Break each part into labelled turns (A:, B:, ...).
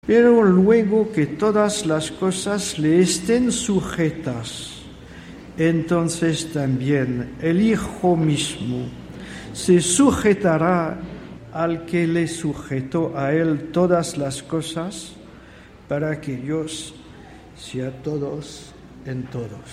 A: Pero luego que todas las cosas le estén sujetas, entonces también el Hijo mismo se sujetará al que le sujetó a él todas las cosas, para que Dios sea todos en todos.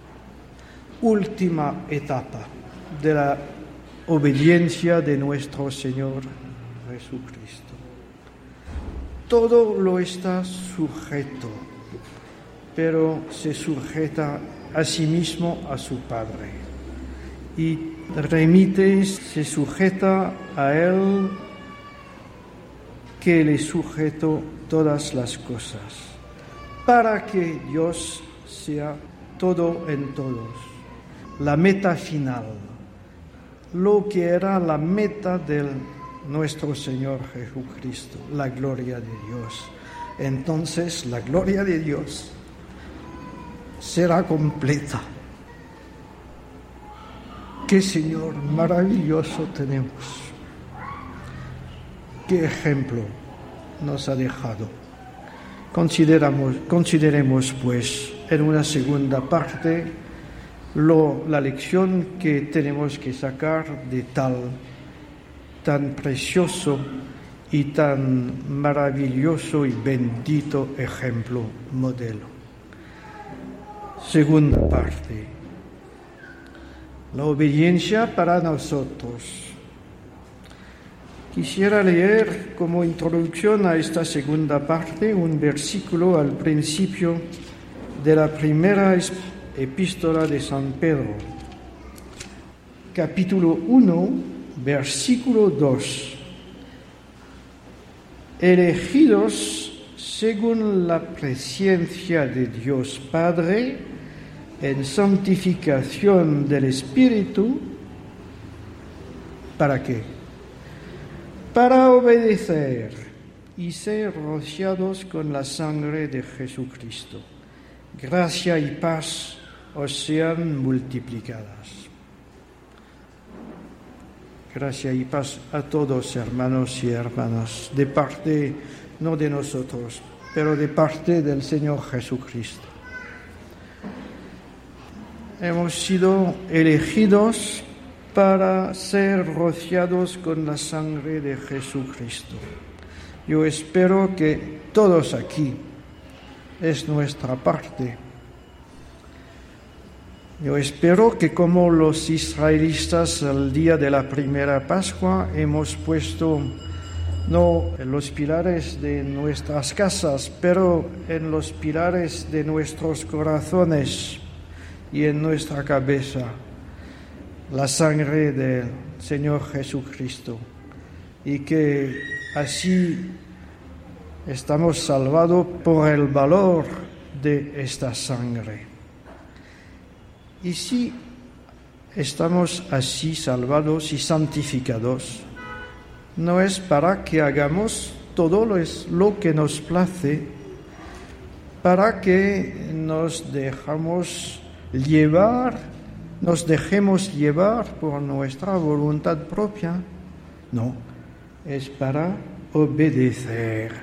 A: Última etapa de la obediencia de nuestro Señor Jesucristo. Todo lo está sujeto, pero se sujeta a sí mismo a su Padre. Y remite, se sujeta a Él que le sujetó todas las cosas, para que Dios sea todo en todos. La meta final, lo que era la meta del nuestro Señor Jesucristo, la gloria de Dios. Entonces la gloria de Dios será completa. ¡Qué Señor maravilloso tenemos! ¡Qué ejemplo nos ha dejado! Consideremos pues en una segunda parte la lección que tenemos que sacar de tan precioso y tan maravilloso y bendito ejemplo, modelo. Segunda parte, la obediencia para nosotros. Quisiera leer como introducción a esta segunda parte un versículo al principio de la primera epístola de San Pedro, capítulo 1, versículo 2. Elegidos según la presencia de Dios Padre en santificación del Espíritu, ¿para qué? Para obedecer y ser rociados con la sangre de Jesucristo. Gracia y paz os sean multiplicadas. Gracia y paz a todos, hermanos y hermanas, de parte, no de nosotros, pero de parte del Señor Jesucristo. Hemos sido elegidos para ser rociados con la sangre de Jesucristo. Yo espero que todos aquí es nuestra parte. Yo espero que como los israelitas al día de la primera Pascua hemos puesto no en los pilares de nuestras casas, pero en los pilares de nuestros corazones y en nuestra cabeza la sangre del Señor Jesucristo, y que así estamos salvados por el valor de esta sangre. Y si estamos así salvados y santificados, no es para que hagamos todo lo que nos place, para que nos dejemos llevar por nuestra voluntad propia. No, es para obedecer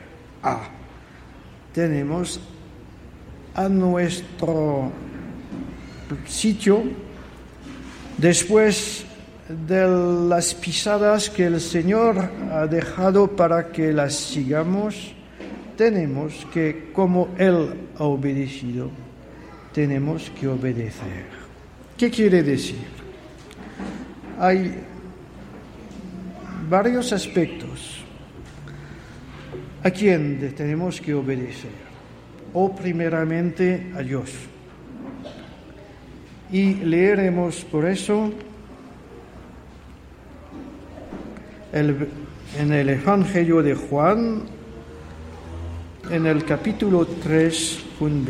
A: tenemos a nuestro sitio, después de las pisadas que el Señor ha dejado para que las sigamos, tenemos que, como Él ha obedecido, tenemos que obedecer. ¿Qué quiere decir? Hay varios aspectos a quien tenemos que obedecer, o primeramente a Dios. Y leeremos por eso en el Evangelio de Juan, en el capítulo 3,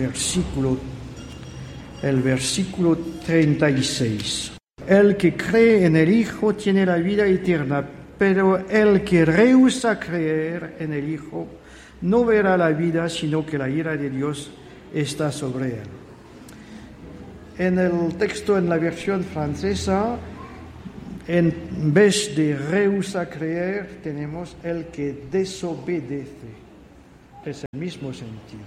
A: el versículo 36. El que cree en el Hijo tiene la vida eterna, pero el que rehúsa creer en el Hijo no verá la vida, sino que la ira de Dios está sobre él. En el texto, en la versión francesa, en vez de rehúsa creer, tenemos el que desobedece. es el mismo sentido.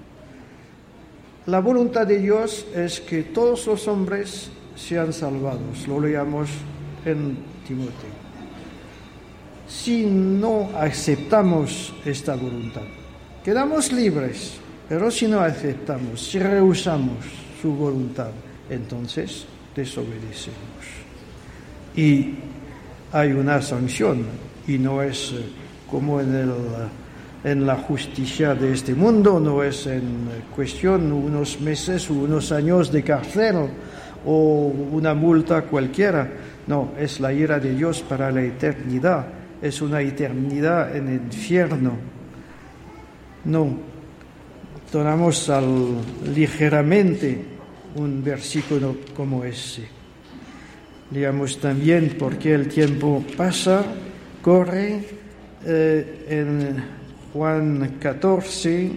A: La voluntad de Dios es que todos los hombres sean salvados, lo leamos en Timoteo. Si no aceptamos esta voluntad, quedamos libres, pero si no aceptamos, si rehusamos su voluntad, entonces desobedecemos. Y hay una sanción, y no es como en la justicia de este mundo, no es en cuestión unos meses o unos años de cárcel o una multa cualquiera. No, es la ira de Dios para la eternidad, es una eternidad en el infierno. No tomamos ligeramente un versículo como ese. Leamos también porque el tiempo pasa, corre, en Juan 14,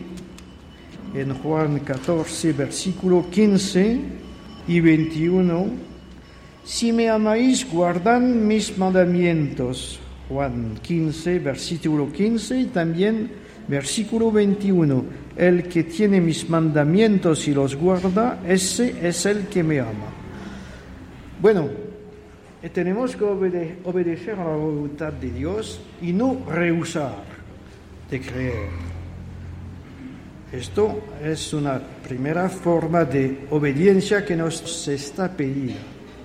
A: versículo 15 y 21. Si me amáis, guardad mis mandamientos. Juan 15, versículo 15 y también versículo 21. El que tiene mis mandamientos y los guarda, ese es el que me ama. Bueno, tenemos que obedecer a la voluntad de Dios y no rehusar de creer. Esto es una primera forma de obediencia que nos está pedida.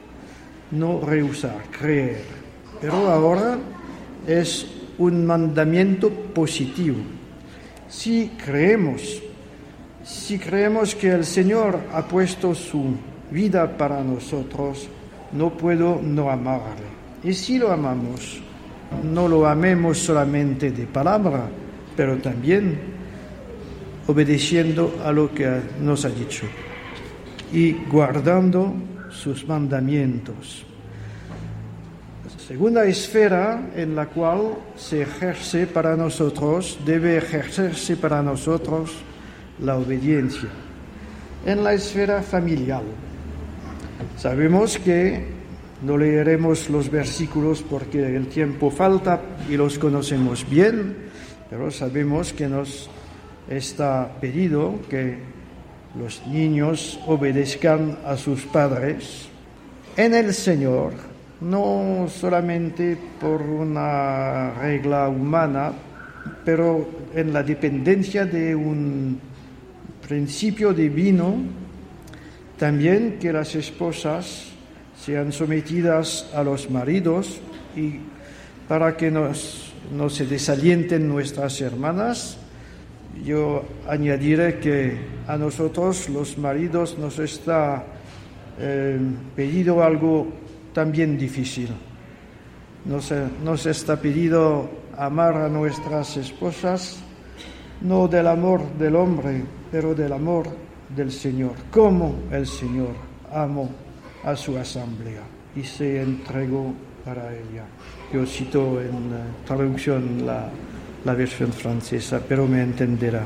A: No rehusar, creer. Pero ahora es un mandamiento positivo. Si creemos que el Señor ha puesto su vida para nosotros, no puedo no amarle. Y si lo amamos, no lo amemos solamente de palabra, pero también obedeciendo a lo que nos ha dicho y guardando sus mandamientos. Segunda esfera en la cual se ejerce para nosotros, debe ejercerse para nosotros la obediencia, en la esfera familiar. Sabemos que no leeremos los versículos porque el tiempo falta y los conocemos bien, pero sabemos que nos está pedido que los niños obedezcan a sus padres en el Señor, no solamente por una regla humana, pero en la dependencia de un principio divino. También que las esposas sean sometidas a los maridos y para que no se desalienten nuestras hermanas, yo añadiré que a nosotros los maridos nos está pedido algo también difícil. Nos está pedido amar a nuestras esposas, no del amor del hombre, pero del amor del Señor, como el Señor amó a su asamblea y se entregó para ella. Yo cito en traducción la versión francesa, pero me entenderán.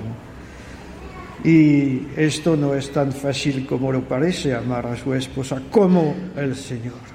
A: Y esto no es tan fácil como lo parece, amar a su esposa como el Señor.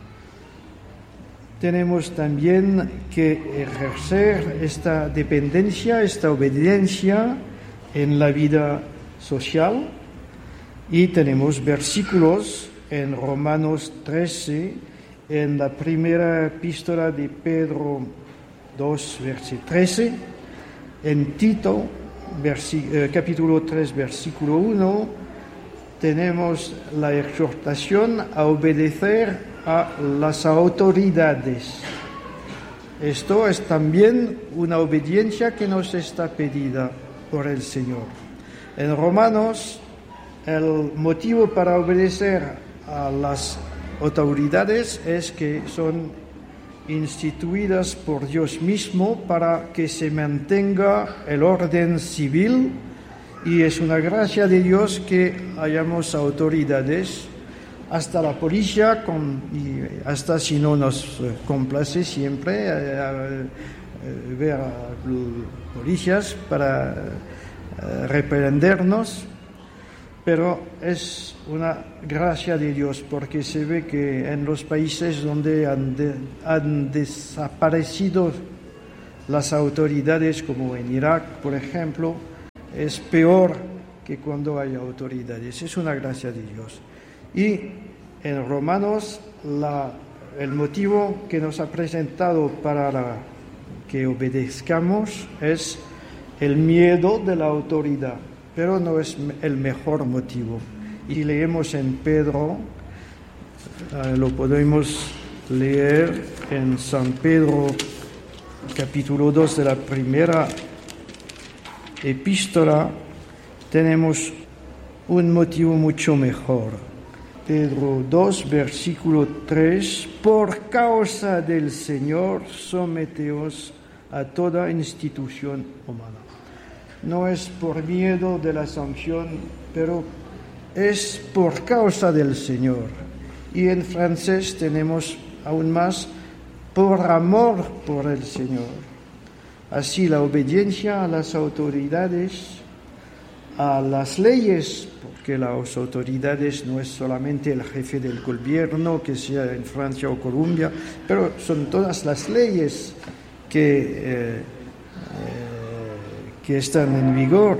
A: Tenemos también que ejercer esta dependencia, esta obediencia en la vida social, y tenemos versículos en Romanos 13, en la primera epístola de Pedro 2, versículo 13, en Tito, capítulo 3, versículo 1, tenemos la exhortación a obedecer a las autoridades. Esto es también una obediencia que nos está pedida por el Señor. En Romanos, el motivo para obedecer a las autoridades es que son instituidas por Dios mismo para que se mantenga el orden civil, y es una gracia de Dios que hayamos autoridades, hasta la policía, y hasta si no nos complace siempre ver a policías para reprendernos, pero es una gracia de Dios porque se ve que en los países donde han desaparecido las autoridades, como en Irak, por ejemplo, es peor que cuando hay autoridades. Es una gracia de Dios. Y en Romanos, el motivo que nos ha presentado para que obedezcamos es el miedo de la autoridad, pero no es el mejor motivo. Y leemos en Pedro, lo podemos leer en San Pedro, capítulo 2 de la primera epístola, tenemos un motivo mucho mejor. Pedro 2, versículo 3, por causa del Señor, someteos a toda institución humana. No es por miedo de la sanción, pero es por causa del Señor. Y en francés tenemos aún más, por amor por el Señor. Así la obediencia a las autoridades, a las leyes, porque las autoridades no es solamente el jefe del gobierno, que sea en Francia o Colombia, pero son todas las leyes que están en vigor,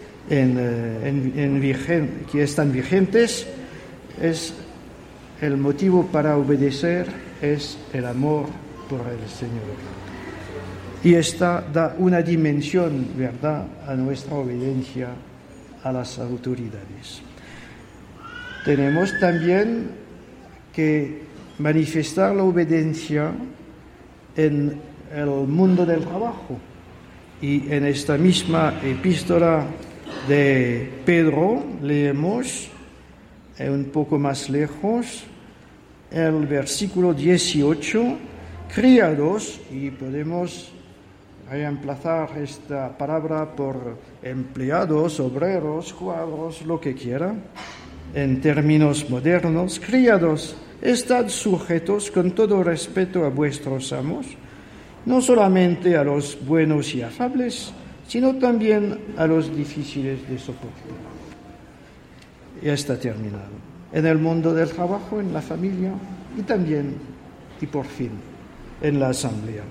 A: que están vigentes. Es el motivo para obedecer, es el amor por el Señor. Y esta da una dimensión, ¿verdad?, a nuestra obediencia a las autoridades. Tenemos también que manifestar la obediencia en el mundo del trabajo. Y en esta misma epístola de Pedro leemos un poco más lejos el versículo 18, criados, y podemos reemplazar esta palabra por empleados, obreros, cuadros, lo que quiera, en términos modernos. Criados, estad sujetos con todo respeto a vuestros amos, no solamente a los buenos y afables, sino también a los difíciles de soportar. Ya está terminado. En el mundo del trabajo, en la familia y también, y por fin, en la asamblea.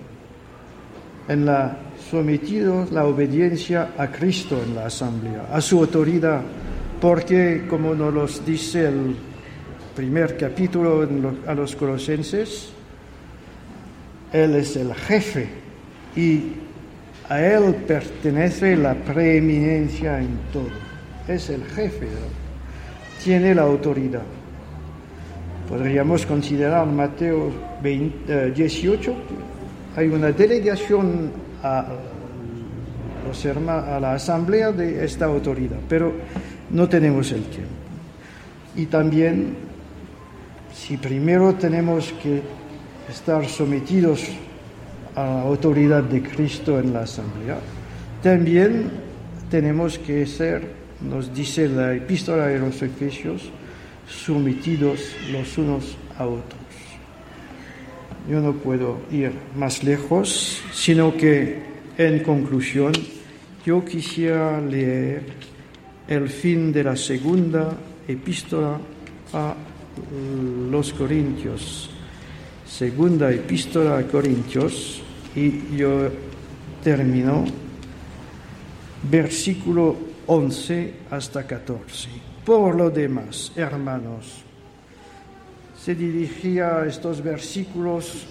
A: Sometidos la obediencia a Cristo en la asamblea, a su autoridad, porque, como nos lo dice el primer capítulo a los Colosenses, Él es el jefe y a Él pertenece la preeminencia en todo. Es el jefe, tiene la autoridad. Podríamos considerar Mateo 18, hay una delegación a la asamblea de esta autoridad, pero no tenemos el tiempo. Y también, si primero tenemos que estar sometidos a la autoridad de Cristo en la asamblea, también tenemos que ser, nos dice la epístola de los Efesios, sometidos los unos a otros. Yo no puedo ir más lejos, sino que, en conclusión, yo quisiera leer el fin de la segunda epístola a los Corintios. Segunda epístola a Corintios, y yo termino versículo 11 hasta 14. Por lo demás, hermanos, se dirigía estos versículos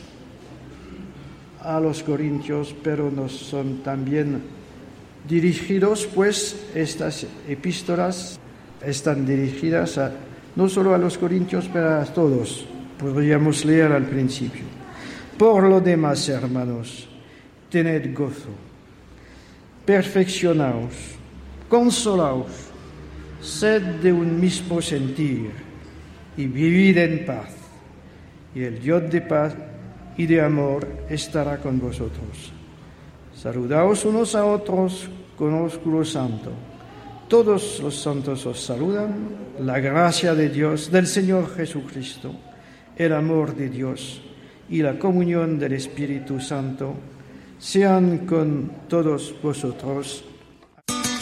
A: a los corintios, pero nos son también dirigidos, pues estas epístolas están dirigidas no solo a los corintios, pero a todos. Podríamos leer al principio. Por lo demás, hermanos, tened gozo, perfeccionaos, consolaos, sed de un mismo sentir y vivid en paz. Y el Dios de paz y de amor estará con vosotros. Saludaos unos a otros con ósculo santo. Todos los santos os saludan. La gracia de Dios, del Señor Jesucristo, el amor de Dios y la comunión del Espíritu Santo sean con todos vosotros.